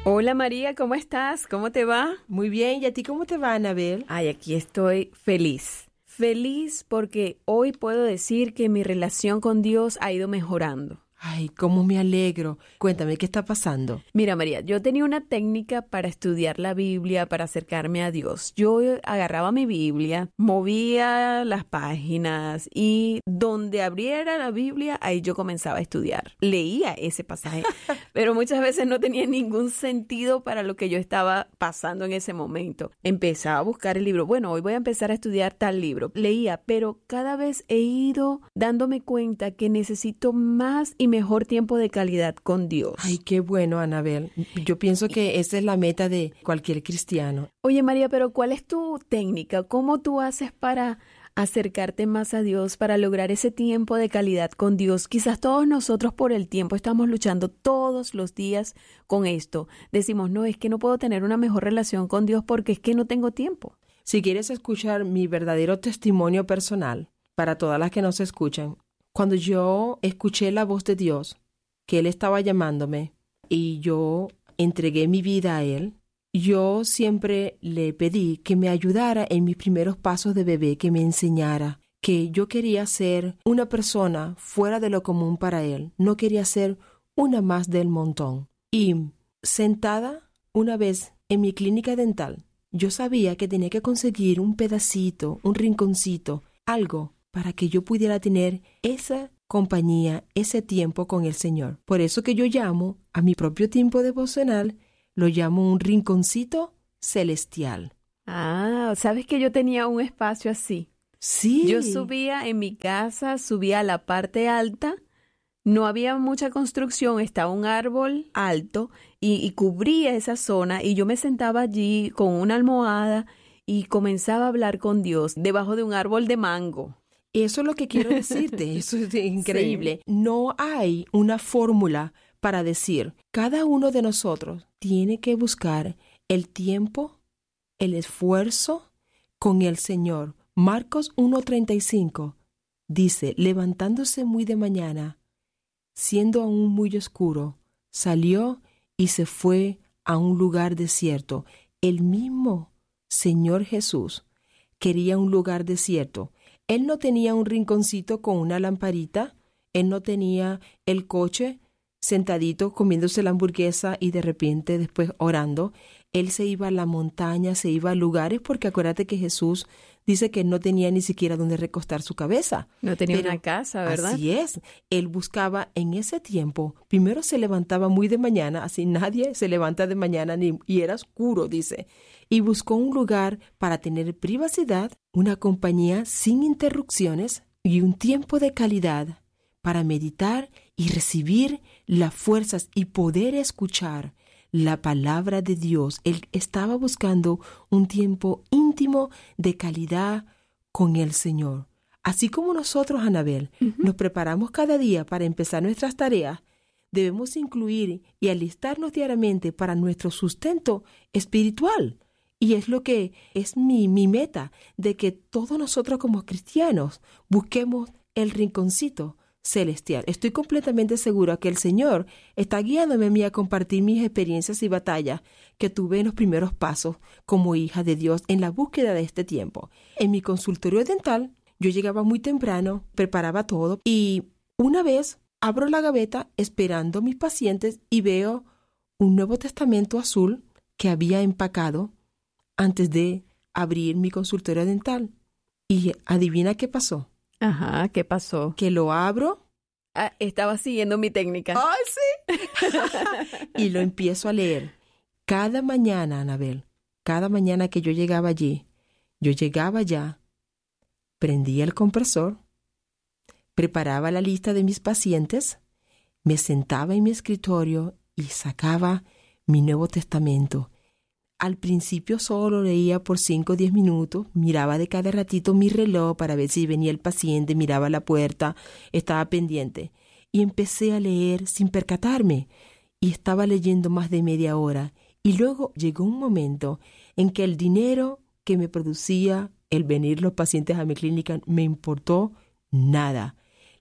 Hola María, ¿cómo estás? ¿Cómo te va? Muy bien, ¿y a ti cómo te va, Anabel? Ay, aquí estoy feliz. Feliz porque hoy puedo decir que mi relación con Dios ha ido mejorando. Ay, cómo me alegro. Cuéntame, ¿qué está pasando? Mira, María, yo tenía una técnica para estudiar la Biblia, para acercarme a Dios. Yo agarraba mi Biblia, movía las páginas y donde abriera la Biblia, ahí yo comenzaba a estudiar. Leía ese pasaje, pero muchas veces no tenía ningún sentido para lo que yo estaba pasando en ese momento. Empezaba a buscar el libro. Bueno, hoy voy a empezar a estudiar tal libro. Leía, pero cada vez he ido dándome cuenta que necesito más y mejor tiempo de calidad con Dios. Ay, qué bueno, Anabel. Yo pienso que esa es la meta de cualquier cristiano. Oye, María, pero ¿cuál es tu técnica? ¿Cómo tú haces para acercarte más a Dios, para lograr ese tiempo de calidad con Dios? Quizás todos nosotros por el tiempo estamos luchando todos los días con esto. Decimos, no, es que no puedo tener una mejor relación con Dios porque es que no tengo tiempo. Si quieres escuchar mi verdadero testimonio personal, para todas las que nos escuchan, cuando yo escuché la voz de Dios, que Él estaba llamándome y yo entregué mi vida a Él, yo siempre le pedí que me ayudara en mis primeros pasos de bebé, que me enseñara, que yo quería ser una persona fuera de lo común para Él, no quería ser una más del montón. Y sentada una vez en mi clínica dental, yo sabía que tenía que conseguir un pedacito, un rinconcito, algo para que yo pudiera tener esa compañía, ese tiempo con el Señor. Por eso que yo llamo a mi propio tiempo devocional, lo llamo un rinconcito celestial. Ah, ¿sabes que yo tenía un espacio así? Sí. Yo subía en mi casa, subía a la parte alta, no había mucha construcción, estaba un árbol alto y cubría esa zona y yo me sentaba allí con una almohada y comenzaba a hablar con Dios debajo de un árbol de mango. Eso es lo que quiero decirte, eso es increíble. Sí. No hay una fórmula para decir, cada uno de nosotros tiene que buscar el tiempo, el esfuerzo con el Señor. Marcos 1:35 dice, levantándose muy de mañana, siendo aún muy oscuro, salió y se fue a un lugar desierto. El mismo Señor Jesús quería un lugar desierto. Él no tenía un rinconcito con una lamparita, él no tenía el coche sentadito comiéndose la hamburguesa y de repente después orando. Él se iba a la montaña, se iba a lugares, porque acuérdate que Jesús dice que no tenía ni siquiera donde recostar su cabeza. No tenía Pero una casa, ¿verdad? así es. Él buscaba en ese tiempo, primero se levantaba muy de mañana, así nadie se levanta de mañana y era oscuro, dice. Y buscó un lugar para tener privacidad, una compañía sin interrupciones y un tiempo de calidad para meditar y recibir las fuerzas y poder escuchar la palabra de Dios. Él estaba buscando un tiempo íntimo de calidad con el Señor. Así como nosotros, Anabel, nos preparamos cada día para empezar nuestras tareas, debemos incluir y alistarnos diariamente para nuestro sustento espiritual. Y es lo que es mi meta, de que todos nosotros como cristianos busquemos el rinconcito celestial. Estoy completamente segura que el Señor está guiándome a mí a compartir mis experiencias y batallas que tuve en los primeros pasos como hija de Dios en la búsqueda de este tiempo. En mi consultorio dental, yo llegaba muy temprano, preparaba todo y una vez abro la gaveta esperando a mis pacientes y veo un Nuevo Testamento azul que había empacado antes de abrir mi consultorio dental. Y adivina qué pasó. Ajá, ¿qué pasó? Que lo abro. Ah, estaba siguiendo mi técnica. ¡Ay, sí! Y lo empiezo a leer. Cada mañana, Anabel, cada mañana que yo llegaba allí, yo llegaba allá, prendía el compresor, preparaba la lista de mis pacientes, me sentaba en mi escritorio y sacaba mi Nuevo Testamento. Al principio solo leía por 5 o 10 minutos, miraba de cada ratito mi reloj para ver si venía el paciente, miraba la puerta, estaba pendiente. Y empecé a leer sin percatarme, y estaba leyendo más de media hora. Y luego llegó un momento en que el dinero que me producía el venir los pacientes a mi clínica me importó nada.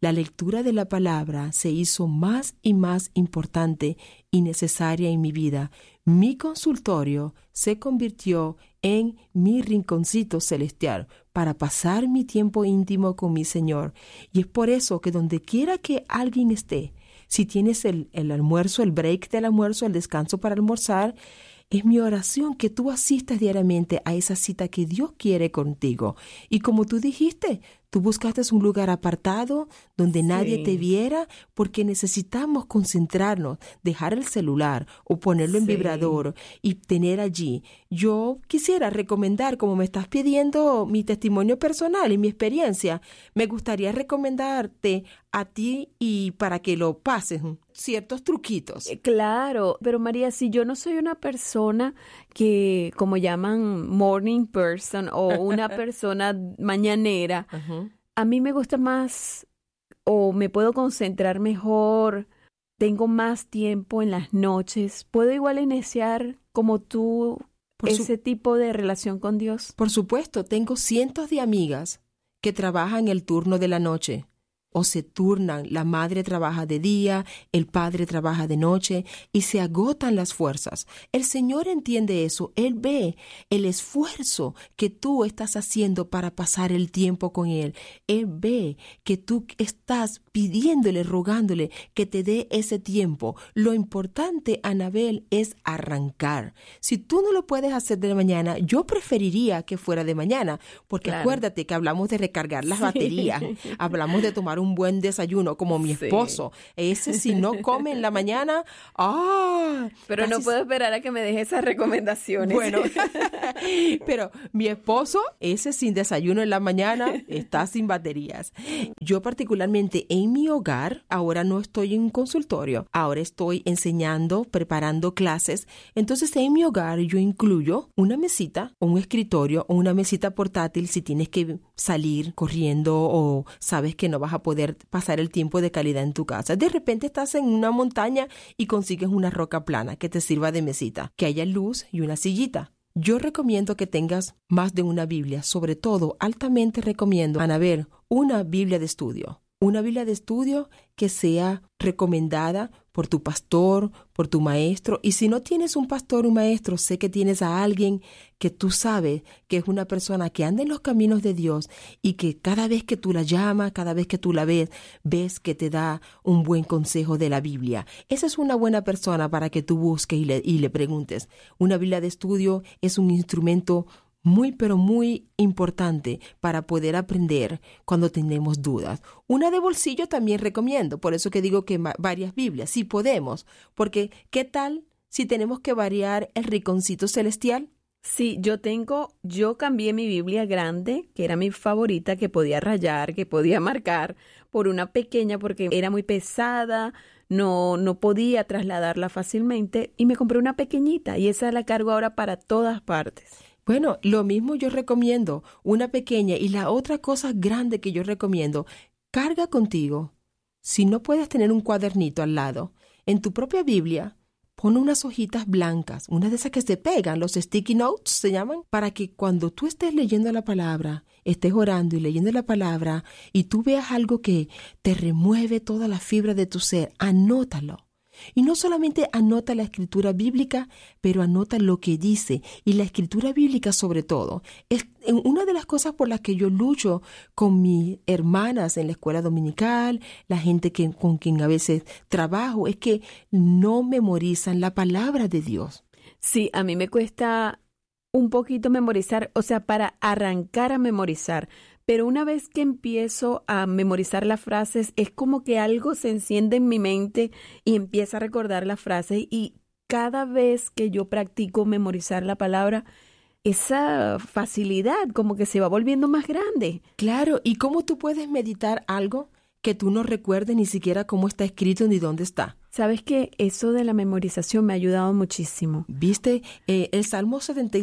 la lectura de la palabra se hizo más y más importante y necesaria en mi vida. Mi consultorio se convirtió en mi rinconcito celestial para pasar mi tiempo íntimo con mi Señor. Y es por eso que donde quiera que alguien esté, si tienes el almuerzo, el break del almuerzo, el descanso para almorzar, es mi oración que tú asistas diariamente a esa cita que Dios quiere contigo. Y como tú dijiste, tú buscaste un lugar apartado donde nadie te viera, porque necesitamos concentrarnos, dejar el celular o ponerlo en vibrador y tener allí. Yo quisiera recomendar, como me estás pidiendo mi testimonio personal y mi experiencia, me gustaría recomendarte a ti y para que lo pases ciertos truquitos. Claro, pero María, si yo no soy una persona que, como llaman, morning person o una persona mañanera, a mí me gusta más o me puedo concentrar mejor, tengo más tiempo en las noches, ¿puedo igual iniciar como tú ese tipo de relación con Dios? Por supuesto, tengo cientos de amigas que trabajan el turno de la noche. O se turnan, la madre trabaja de día, el padre trabaja de noche y se agotan las fuerzas. El Señor entiende eso, Él ve el esfuerzo que tú estás haciendo para pasar el tiempo con Él. Él ve que tú estás pidiéndole, rogándole que te dé ese tiempo. Lo importante, Anabel, es arrancar. Si tú no lo puedes hacer de mañana, yo preferiría que fuera de mañana, porque acuérdate que hablamos de recargar las baterías, hablamos de tomar un buen desayuno, como mi esposo. Ese si no come en la mañana, pero no puedo esperar a que me deje esas recomendaciones. Bueno, pero mi esposo, ese sin desayuno en la mañana, está sin baterías. Yo particularmente en mi hogar, ahora no estoy en un consultorio, ahora estoy enseñando, preparando clases. Entonces en mi hogar yo incluyo una mesita, o un escritorio, o una mesita portátil si tienes que salir corriendo o sabes que no vas a poder pasar el tiempo de calidad en tu casa. De repente estás en una montaña y consigues una roca plana que te sirva de mesita, que haya luz y una sillita. Yo recomiendo que tengas más de una Biblia, sobre todo altamente recomiendo, Anabel, una Biblia de estudio. Una Biblia de estudio que sea recomendada por tu pastor, por tu maestro. Y si no tienes un pastor o un maestro, sé que tienes a alguien que tú sabes que es una persona que anda en los caminos de Dios y que cada vez que tú la llamas, cada vez que tú la ves que te da un buen consejo de la Biblia. Esa es una buena persona para que tú busques y le preguntes. Una Biblia de estudio es un instrumento muy, pero muy importante para poder aprender cuando tenemos dudas. Una de bolsillo también recomiendo, por eso que digo que varias Biblias, si podemos, porque ¿qué tal si tenemos que variar el rinconcito celestial? Sí, yo cambié mi Biblia grande, que era mi favorita, que podía rayar, que podía marcar, por una pequeña porque era muy pesada, no podía trasladarla fácilmente y me compré una pequeñita y esa la cargo ahora para todas partes. Bueno, lo mismo yo recomiendo, una pequeña. Y la otra cosa grande que yo recomiendo, carga contigo. Si no puedes tener un cuadernito al lado, en tu propia Biblia, pon unas hojitas blancas, una de esas que se pegan, los sticky notes se llaman, para que cuando tú estés leyendo la palabra, estés orando y leyendo la palabra, y tú veas algo que te remueve toda la fibra de tu ser, anótalo. Y no solamente anota la escritura bíblica, pero anota lo que dice. Y la escritura bíblica sobre todo. Es una de las cosas por las que yo lucho con mis hermanas en la escuela dominical, la gente con quien a veces trabajo, es que no memorizan la palabra de Dios. Sí, a mí me cuesta un poquito memorizar, o sea, para arrancar a memorizar. Pero una vez que empiezo a memorizar las frases, es como que algo se enciende en mi mente y empiezo a recordar las frases. Y cada vez que yo practico memorizar la palabra, esa facilidad como que se va volviendo más grande. Claro, ¿y cómo tú puedes meditar algo que tú no recuerdes ni siquiera cómo está escrito ni dónde está? ¿Sabes qué? Eso de la memorización me ha ayudado muchísimo. ¿Viste? El Salmo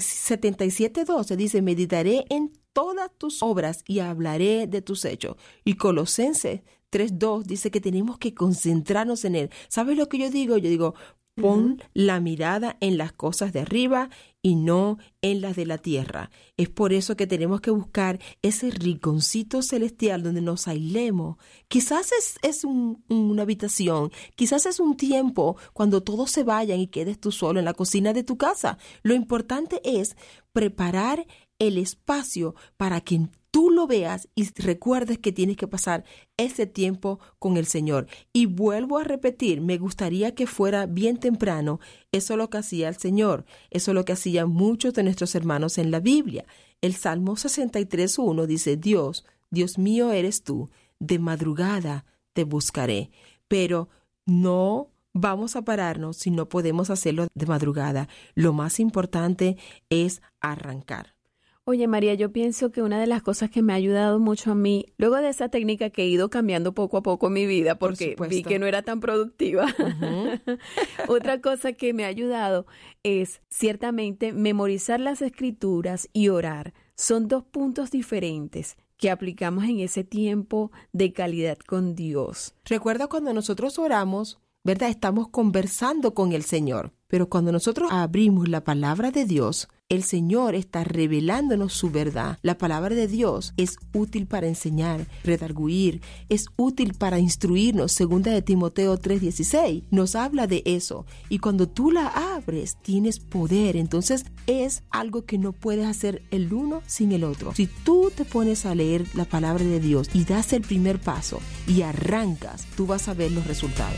77:12 dice, meditaré en todas tus obras y hablaré de tus hechos. Y Colosenses 3:2 dice que tenemos que concentrarnos en él. ¿Sabes lo que yo digo? Yo digo, Pon la mirada en las cosas de arriba y no en las de la tierra. Es por eso que tenemos que buscar ese rinconcito celestial donde nos aislemos. Quizás es una habitación, quizás es un tiempo cuando todos se vayan y quedes tú solo en la cocina de tu casa. Lo importante es preparar el espacio para que tú lo veas y recuerdes que tienes que pasar ese tiempo con el Señor. Y vuelvo a repetir, me gustaría que fuera bien temprano. Eso es lo que hacía el Señor. Eso es lo que hacían muchos de nuestros hermanos en la Biblia. El Salmo 63:1 dice, Dios mío eres tú, de madrugada te buscaré. Pero no vamos a pararnos si no podemos hacerlo de madrugada. Lo más importante es arrancar. Oye, María, yo pienso que una de las cosas que me ha ayudado mucho a mí, luego de esa técnica que he ido cambiando poco a poco en mi vida, porque vi que no era tan productiva, otra cosa que me ha ayudado es ciertamente memorizar las escrituras y orar. Son dos puntos diferentes que aplicamos en ese tiempo de calidad con Dios. Recuerda cuando nosotros oramos, ¿verdad? Estamos conversando con el Señor. Pero cuando nosotros abrimos la palabra de Dios, el Señor está revelándonos su verdad. La palabra de Dios es útil para enseñar, redarguir, es útil para instruirnos. Segunda de Timoteo 3:16 nos habla de eso. Y cuando tú la abres, tienes poder. Entonces es algo que no puedes hacer el uno sin el otro. Si tú te pones a leer la palabra de Dios y das el primer paso y arrancas, tú vas a ver los resultados.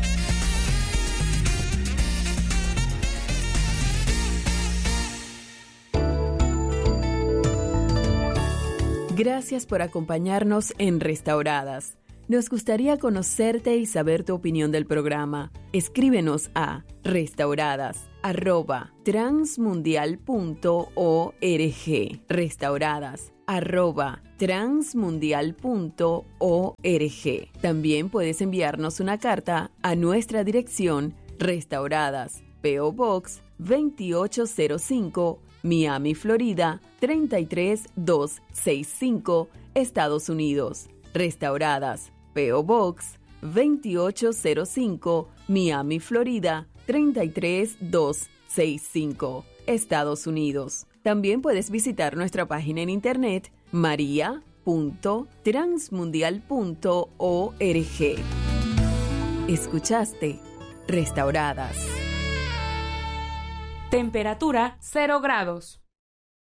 Gracias por acompañarnos en Restauradas. Nos gustaría conocerte y saber tu opinión del programa. Escríbenos a restauradas@transmundial.org. Restauradas@transmundial.org. También puedes enviarnos una carta a nuestra dirección Restauradas, P.O. Box 2805, Miami, Florida 33265, Estados Unidos. Restauradas, P.O. Box 2805, Miami, Florida 33265, Estados Unidos. También puedes visitar nuestra página en internet maria.transmundial.org. Escuchaste Restauradas. Temperatura 0 grados.